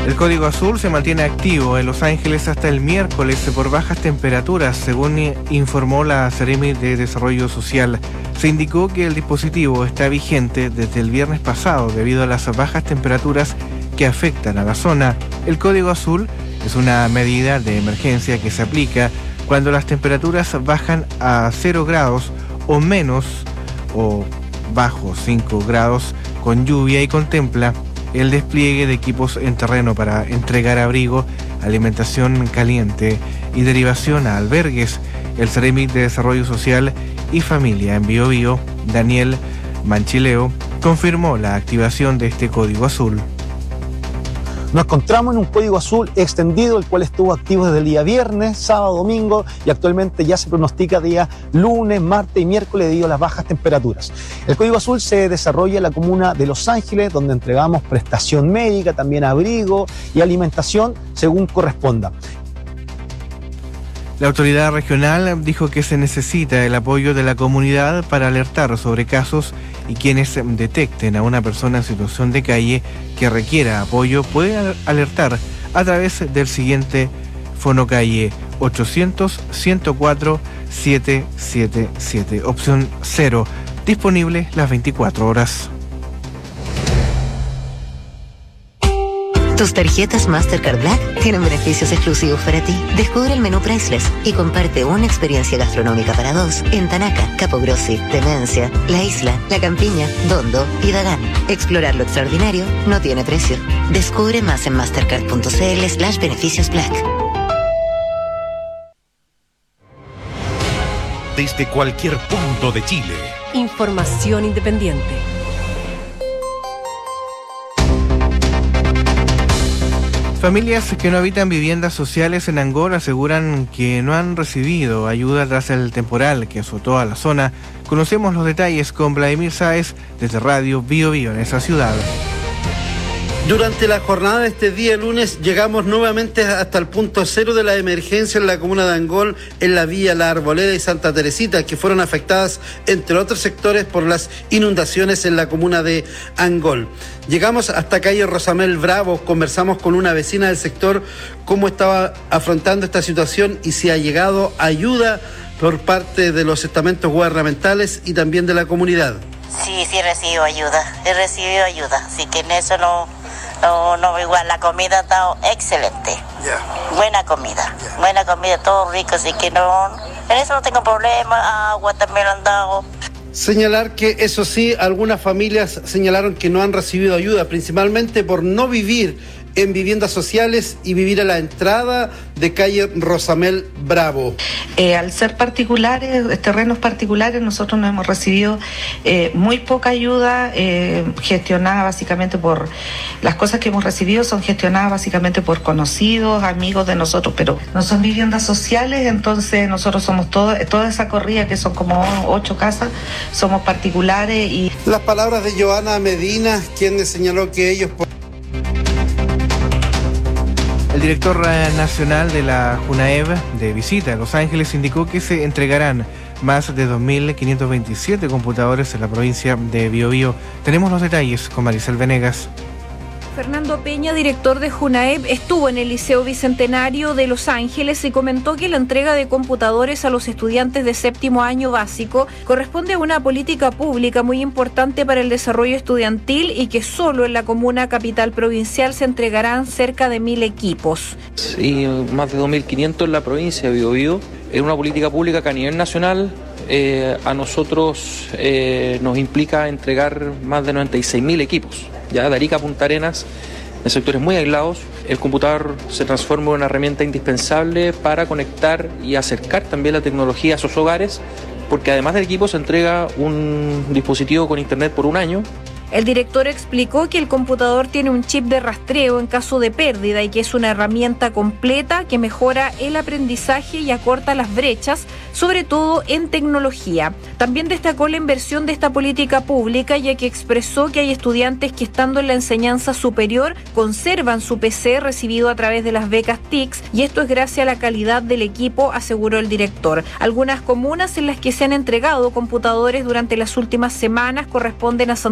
El código azul se mantiene activo en Los Ángeles hasta el miércoles por bajas temperaturas, según informó la Seremi de Desarrollo Social. Se indicó que el dispositivo está vigente desde el viernes pasado debido a las bajas temperaturas que afectan a la zona. El código azul es una medida de emergencia que se aplica cuando las temperaturas bajan a 0 grados o menos o bajo 5 grados con lluvia y contempla el despliegue de equipos en terreno para entregar abrigo, alimentación caliente y derivación a albergues. El Seremi de Desarrollo Social y Familia en Biobío, Daniel Manchileo, confirmó la activación de este código azul. Nos encontramos en un código azul extendido, el cual estuvo activo desde el día viernes, sábado, domingo y actualmente ya se pronostica día lunes, martes y miércoles debido a las bajas temperaturas. El código azul se desarrolla en la comuna de Los Ángeles, donde entregamos prestación médica, también abrigo y alimentación según corresponda. La autoridad regional dijo que se necesita el apoyo de la comunidad para alertar sobre casos y quienes detecten a una persona en situación de calle que requiera apoyo pueden alertar a través del siguiente Fonocalle 800-104-777, opción 0, disponible las 24 horas. Tus tarjetas Mastercard Black tienen beneficios exclusivos para ti. Descubre el menú Priceless y comparte una experiencia gastronómica para dos en Tanaca, Capogrossi, Demencia, La Isla, La Campiña, Dondo y Dagán. Explorar lo extraordinario no tiene precio. Descubre más en mastercard.cl/beneficios Black. Desde cualquier punto de Chile. Información independiente. Familias que no habitan viviendas sociales en Angol aseguran que no han recibido ayuda tras el temporal que azotó a la zona. Conocemos los detalles con Vladimir Sáez desde Radio Biobío en esa ciudad. Durante la jornada de este día lunes llegamos nuevamente hasta el punto cero de la emergencia en la comuna de Angol, en la vía La Arboleda y Santa Teresita, que fueron afectadas, entre otros sectores, por las inundaciones en la comuna de Angol. Llegamos hasta calle Rosamel Bravo, conversamos con una vecina del sector cómo estaba afrontando esta situación y si ha llegado ayuda por parte de los estamentos gubernamentales y también de la comunidad. Sí, he recibido ayuda, así que en eso no, igual la comida ha estado excelente. Buena comida, todo rico, así que no, en eso no tengo problema, agua también han dado. Señalar que, eso sí, algunas familias señalaron que no han recibido ayuda, principalmente por no vivir en viviendas sociales y vivir a la entrada de calle Rosamel Bravo. Al ser particulares, terrenos particulares, nosotros no hemos recibido muy poca ayuda, gestionada básicamente por, las cosas que hemos recibido son gestionadas básicamente por conocidos, amigos de nosotros, pero no son viviendas sociales, entonces nosotros somos toda esa corrida, que son como 8 casas, somos particulares. Y las palabras de Joana Medina, quien señaló que ellos... El director nacional de la JUNAEV de visita a Los Ángeles indicó que se entregarán más de 2.527 computadores en la provincia de Biobío. Tenemos los detalles con Maricel Venegas. Fernando Peña, director de JUNAEV, estuvo en el Liceo Bicentenario de Los Ángeles y comentó que la entrega de computadores a los estudiantes de séptimo año básico corresponde a una política pública muy importante para el desarrollo estudiantil y que solo en la comuna capital provincial se entregarán cerca de 1.000 equipos. Y más de 2.500 en la provincia de Biobío. Es una política pública que a nivel nacional a nosotros nos implica entregar más de 96.000 equipos. Ya de Arica a Punta Arenas, en sectores muy aislados, el computador se transforma en una herramienta indispensable para conectar y acercar también la tecnología a sus hogares, porque además del equipo se entrega un dispositivo con internet por un año. El director explicó que el computador tiene un chip de rastreo en caso de pérdida y que es una herramienta completa que mejora el aprendizaje y acorta las brechas, sobre todo en tecnología. También destacó la inversión de esta política pública, ya que expresó que hay estudiantes que, estando en la enseñanza superior, conservan su PC recibido a través de las becas TICS, y esto es gracias a la calidad del equipo, aseguró el director. Algunas comunas en las que se han entregado computadores durante las últimas semanas corresponden a